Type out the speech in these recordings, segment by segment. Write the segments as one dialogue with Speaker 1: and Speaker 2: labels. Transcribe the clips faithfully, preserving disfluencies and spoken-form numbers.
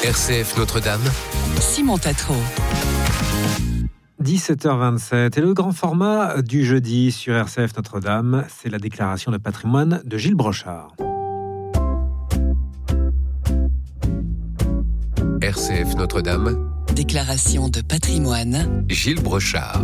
Speaker 1: R C F Notre-Dame,
Speaker 2: Simon Tatro.
Speaker 3: dix-sept heures vingt-sept et le grand format du jeudi sur R C F Notre-Dame, c'est la déclaration de patrimoine de Gilles Brochard.
Speaker 1: R C F Notre-Dame,
Speaker 2: Déclaration de patrimoine,
Speaker 1: Gilles Brochard.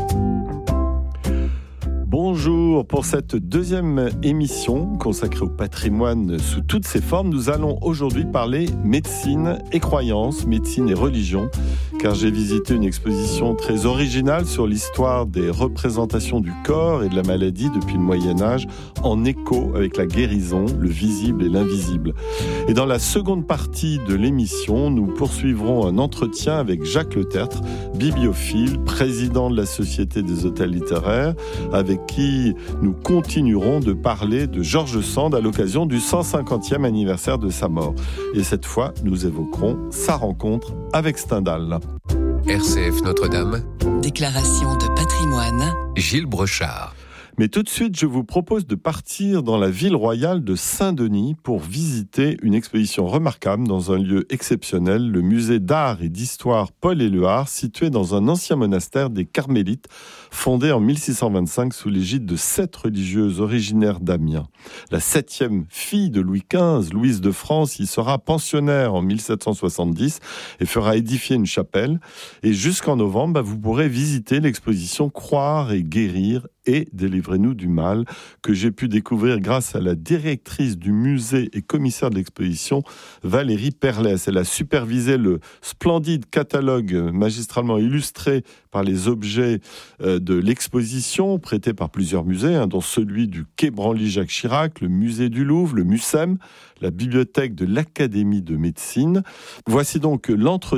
Speaker 4: Bonjour, pour cette deuxième émission consacrée au patrimoine sous toutes ses formes, nous allons aujourd'hui parler médecine et croyances, médecine et religion, car j'ai visité une exposition très originale sur l'histoire des représentations du corps et de la maladie depuis le Moyen-Âge, en écho avec la guérison, le visible et l'invisible. Et dans la seconde partie de l'émission, nous poursuivrons un entretien avec Jacques Letertre, bibliophile, président de la Société des hôtels littéraires, avec qui nous continuerons de parler de George Sand à l'occasion du cent cinquantième anniversaire de sa mort. Et cette fois, nous évoquerons sa rencontre avec Stendhal.
Speaker 1: R C F Notre-Dame,
Speaker 2: Déclaration de patrimoine,
Speaker 1: Gilles Brochard.
Speaker 4: Mais tout de suite, je vous propose de partir dans la ville royale de Saint-Denis pour visiter une exposition remarquable dans un lieu exceptionnel, le musée d'art et d'histoire Paul-Éluard, situé dans un ancien monastère des Carmélites, fondé en mille six cent vingt-cinq sous l'égide de sept religieuses originaires d'Amiens. La septième fille de Louis quinze, Louise de France, y sera pensionnaire en mille sept cent soixante-dix et fera édifier une chapelle. Et jusqu'en novembre, bah, vous pourrez visiter l'exposition Croire et guérir et délivrez-nous du mal, que j'ai pu découvrir grâce à la directrice du musée et commissaire de l'exposition, Valérie Perlès. Elle a supervisé le splendide catalogue magistralement illustré par les objets de l'exposition, prêté par plusieurs musées, hein, dont celui du Quai Branly-Jacques Chirac, le musée du Louvre, le MUSEM, la bibliothèque de l'Académie de médecine. Voici donc l'entretien